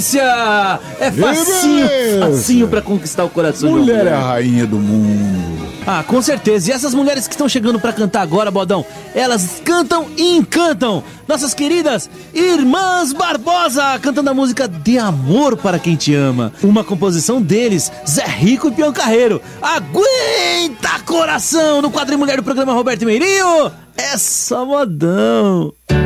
delícia! É facinho pra conquistar o coração de uma Mulher é a rainha do mundo. Ah, com certeza. E essas mulheres que estão chegando pra cantar agora, Bodão, elas cantam e encantam. Nossas queridas Irmãs Barbosa, cantando a música De Amor para Quem Te Ama. Uma composição deles, Zé Rico e Peão Carreiro. Aguenta coração, no quadro Mulher do programa Roberto Meirinho. É só modão.